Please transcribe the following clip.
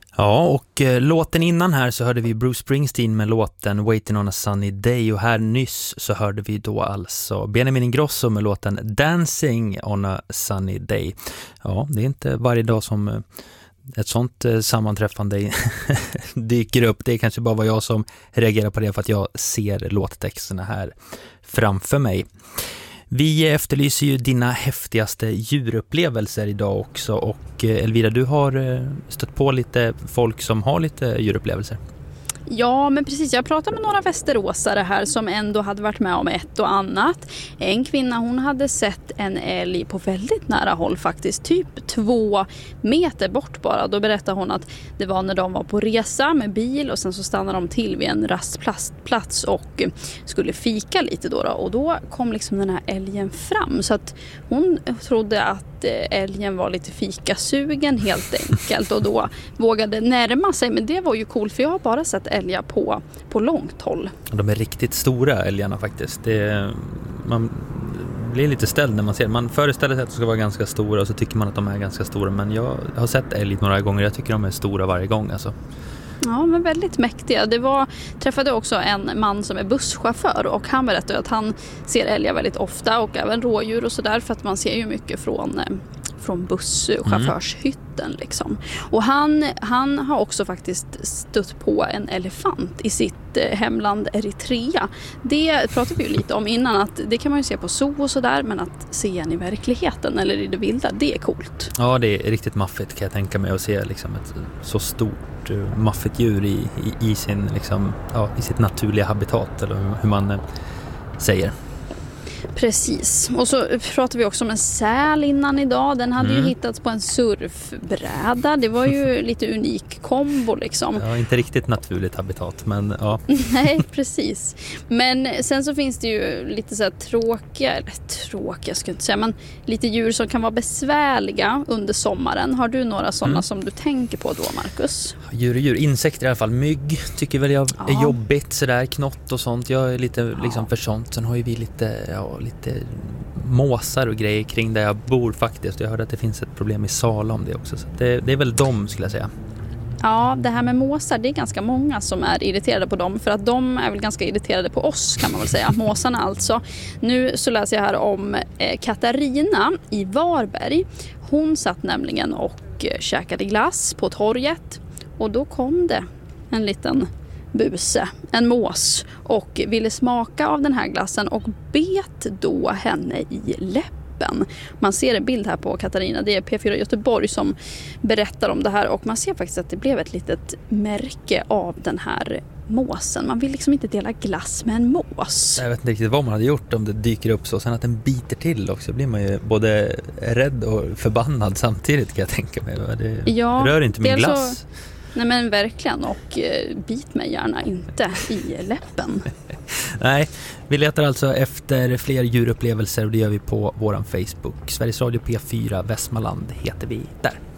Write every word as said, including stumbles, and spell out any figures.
Ja, och eh, låten innan här så hörde vi Bruce Springsteen med låten Waiting on a Sunny Day, och här nyss så hörde vi då alltså Benjamin Ingrosso med låten Dancing on a Sunny Day. Ja, det är inte varje dag som eh, ett sånt eh, sammanträffande dyker upp. Det är kanske bara vad jag som reagerar på det för att jag ser låttexterna här framför mig. Vi efterlyser ju dina häftigaste djurupplevelser idag också, och Elvira, du har stött på lite folk som har lite djurupplevelser. Ja, men precis. Jag pratade med några västeråsare här som ändå hade varit med om ett och annat. En kvinna, hon hade sett en älg på väldigt nära håll faktiskt, typ två meter bort bara. Då berättade hon att det var när de var på resa med bil och sen så stannade de till vid en rastplats och skulle fika lite då, då. Och då kom liksom den här älgen fram, så att hon trodde att älgen var lite fikasugen helt enkelt och då vågade närma sig. Men det var ju coolt, för jag har bara sett älgar på, på långt håll. De är riktigt stora älgarna faktiskt. Det, man blir lite ställd när man ser. Man föreställer sig att de ska vara ganska stora och så tycker man att de är ganska stora. Men jag har sett älg några gånger. Jag tycker de är stora varje gång alltså. Ja, men väldigt mäktiga. Det var, träffade också en man som är busschaufför och han berättade att han ser älgar väldigt ofta och även rådjur och sådär, för att man ser ju mycket från, från busschaufförshytten liksom. Och han, han har också faktiskt stött på en elefant i sitt hemland Eritrea. Det pratade vi ju lite om innan, att det kan man ju se på zoo och sådär, men att se en i verkligheten eller i det vilda, det är coolt. Ja, det är riktigt maffigt kan jag tänka mig, att se liksom ett så stort maffigt djur i, i, i, sin, liksom, ja, i sitt naturliga habitat, eller hur man eh, säger. Precis. Och så pratar vi också om en säl innan idag. Den hade mm. ju hittats på en surfbräda. Det var ju lite unik kombo liksom. Ja, inte riktigt naturligt habitat, men ja. Nej, precis. Men sen så finns det ju lite så här tråkiga, eller tråkiga ska jag inte säga, men lite djur som kan vara besvärliga under sommaren. Har du några sådana mm. som du tänker på då, Marcus? Djur och djur. Insekter i alla fall. Mygg tycker väl jag är ja. jobbigt. Sådär, knott och sånt. Jag är lite ja. liksom för sånt. Sen har ju vi lite... Ja, lite måsar och grejer kring där jag bor faktiskt. Jag hörde att det finns ett problem i Sala om det också. Så det, det är väl dem skulle jag säga. Ja, det här med måsar, det är ganska många som är irriterade på dem. För att de är väl ganska irriterade på oss kan man väl säga. Måsarna alltså. Nu så läser jag här om eh, Katarina i Varberg. Hon satt nämligen och eh, käkade glass på torget. Och då kom det en liten... buse, en mås, och ville smaka av den här glassen och bet då henne i läppen. Man ser en bild här på Katarina, det är P fyra Göteborg som berättar om det här, och man ser faktiskt att det blev ett litet märke av den här måsen. Man vill liksom inte dela glass med en mås. Jag vet inte riktigt vad man hade gjort om det dyker upp så. Sen att den biter till också, blir man ju både rädd och förbannad samtidigt kan jag tänka mig. Det ja, rör inte min glass. Så... Nej men verkligen, och eh, bit mig gärna inte i läppen. Nej, vi letar alltså efter fler djurupplevelser och det gör vi på våran Facebook. Sveriges Radio P fyra Västmanland heter vi där.